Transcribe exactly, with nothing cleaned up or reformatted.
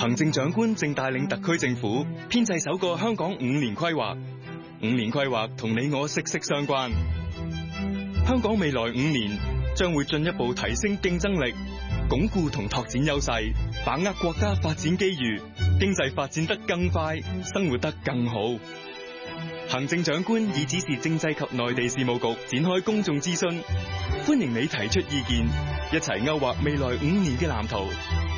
行政長官正帶領特區政府編製首個香港五年規劃。五年規劃同你我息息相關。香港未來五年將會進一步提升競爭力，鞏固同拓展優勢，把握國家發展機遇，經濟發展得更快，生活得更好。行政長官已指示政制及內地事務局展開公眾諮詢，歡迎你提出意見，一齊勾畫未來五年嘅藍圖。